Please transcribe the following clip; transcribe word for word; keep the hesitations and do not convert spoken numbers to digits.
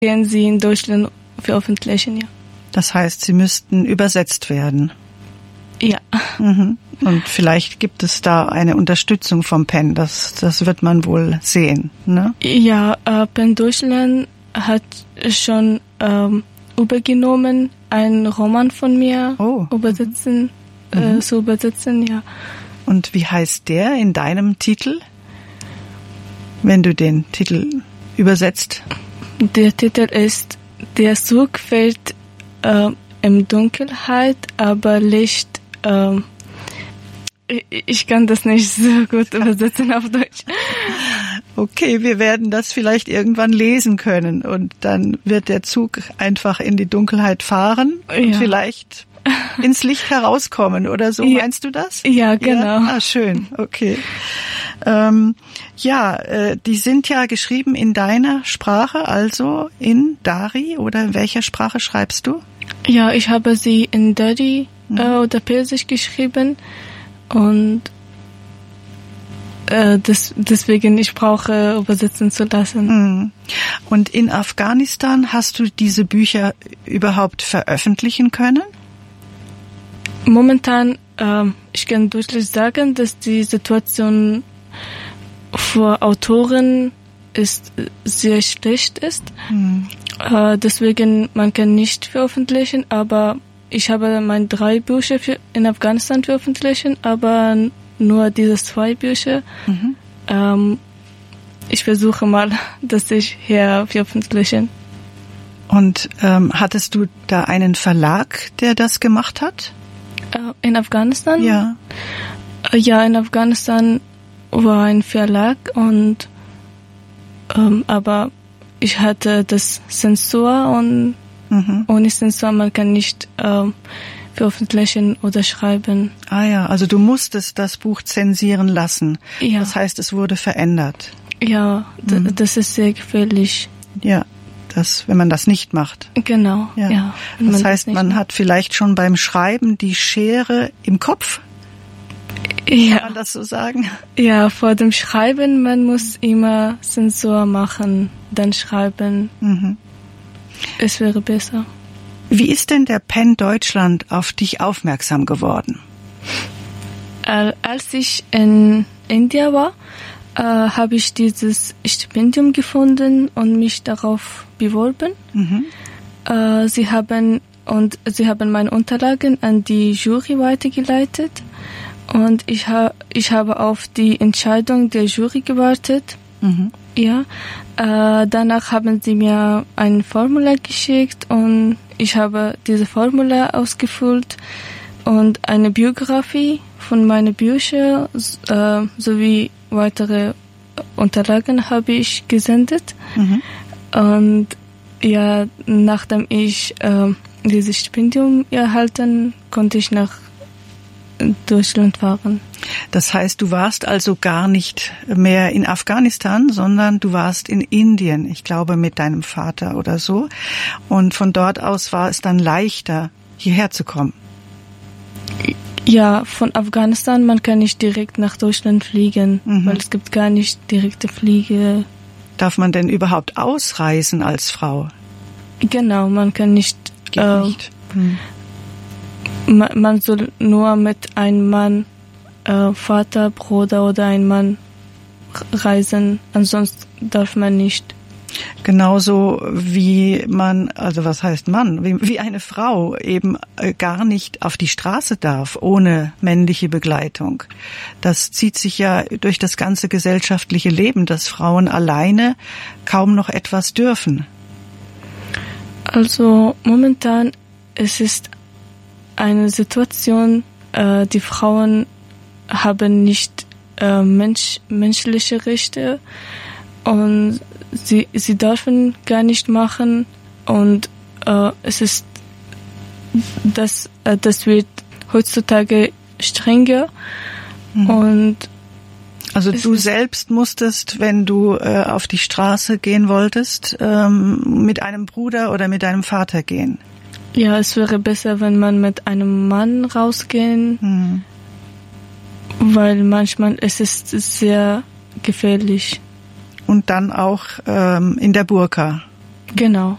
gehen sie in Deutschland veröffentlichen, ja. Das heißt, sie müssten übersetzt werden. Ja. Mhm. Und vielleicht gibt es da eine Unterstützung vom Penn, das, das wird man wohl sehen, ne? Ja, äh, Penn Deutschland hat schon ähm, übergenommen, einen Roman von mir oh. übersetzen, mhm. äh, zu übersetzen, ja. Und wie heißt der in deinem Titel, wenn du den Titel übersetzt? Der Titel ist Der Zug fällt äh, in Dunkelheit, aber Licht. Äh, ich kann das nicht so gut übersetzen auf Deutsch. Okay, wir werden das vielleicht irgendwann lesen können und dann wird der Zug einfach in die Dunkelheit fahren und ja. vielleicht ins Licht herauskommen oder so, ja. meinst du das? Ja, genau. Ja? Ah, schön, okay. Ähm, ja, äh, die sind ja geschrieben in deiner Sprache, also in Dari, oder in welcher Sprache schreibst du? Ja, ich habe sie in Dari mhm. äh, oder Persisch geschrieben und äh, das, deswegen ich brauche übersetzen zu lassen. Mhm. Und in Afghanistan hast du diese Bücher überhaupt veröffentlichen können? Momentan, äh, ich kann deutlich sagen, dass die Situation für Autoren ist sehr schlecht ist. Hm. Äh, deswegen man kann nicht veröffentlichen, aber ich habe meine drei Bücher für in Afghanistan veröffentlichen, aber nur diese zwei Bücher. Mhm. Ähm, ich versuche mal, dass ich hier veröffentliche. Und ähm, hattest du da einen Verlag, der das gemacht hat? Äh, in Afghanistan? Ja. Äh, ja, in Afghanistan war ein Verlag und ähm, aber ich hatte das Zensur und mhm. ohne Zensur man kann nicht ähm, veröffentlichen oder schreiben. Ah ja, also du musstest das Buch zensieren lassen. Ja. Das heißt, es wurde verändert. Ja, d- mhm. das ist sehr gefährlich. Ja, das, wenn man das nicht macht. Genau, ja. ja das heißt, man macht. hat vielleicht schon beim Schreiben die Schere im Kopf. Ja. Kann man das so sagen? Ja, vor dem Schreiben, man muss immer Zensur machen, dann schreiben. Mhm. Es wäre besser. Wie ist denn der Penn Deutschland auf dich aufmerksam geworden? Als ich in Indien war, äh, habe ich dieses Stipendium gefunden und mich darauf beworben. Mhm. Äh, sie haben und sie haben meine Unterlagen an die Jury weitergeleitet und ich habe ich habe auf die Entscheidung der Jury gewartet. Mhm. Ja. Äh, danach haben sie mir ein Formular geschickt und ich habe diese Formular ausgefüllt und eine Biografie von meinen Büchern äh, sowie weitere Unterlagen habe ich gesendet. Mhm. Und ja, nachdem ich äh, dieses Stipendium erhalten, konnte ich nach Deutschland fahren. Das heißt, du warst also gar nicht mehr in Afghanistan, sondern du warst in Indien, ich glaube mit deinem Vater oder so. Und von dort aus war es dann leichter, hierher zu kommen. Ja, von Afghanistan, man kann nicht direkt nach Deutschland fliegen, mhm. weil es gibt gar nicht direkte Fliege. Darf man denn überhaupt ausreisen als Frau? Genau, man kann nicht. Geht äh, nicht. Hm. man, man soll nur mit einem Mann, äh, Vater, Bruder oder ein Mann reisen, ansonsten darf man nicht. Genauso wie man, also was heißt Mann, wie, wie eine Frau eben gar nicht auf die Straße darf ohne männliche Begleitung. Das zieht sich ja durch das ganze gesellschaftliche Leben, dass Frauen alleine kaum noch etwas dürfen. Also momentan es ist eine Situation, äh, die Frauen haben nicht äh, Mensch, menschliche Rechte und Sie, sie dürfen gar nicht machen und äh, es ist, das, äh, das wird heutzutage strenger mhm. und also du selbst musstest, wenn du äh, auf die Straße gehen wolltest, ähm, mit einem Bruder oder mit deinem Vater gehen? Ja, es wäre besser, wenn man mit einem Mann rausgehen, mhm. weil manchmal es ist sehr gefährlich. Und dann auch ähm, in der Burka. Genau.